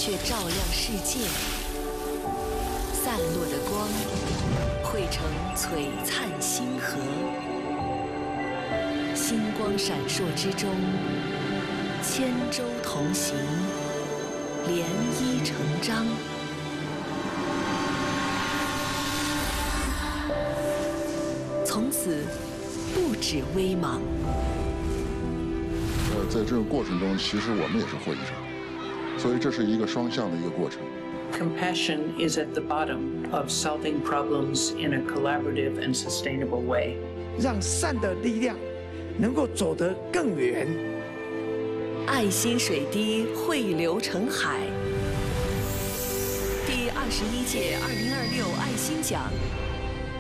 却照亮世界。散落的光汇成璀璨星河，星光闪烁之中，千舟同行，涟漪成章。从此不止微茫。 在这个过程中，其实我们也是获益者，所以这是一个双向的一个过程。 Compassion is at the bottom of solving problems in a collaborative and sustainable way. 让善的力量能够走得更远。 爱心水滴汇流成海。第21届2026爱心奖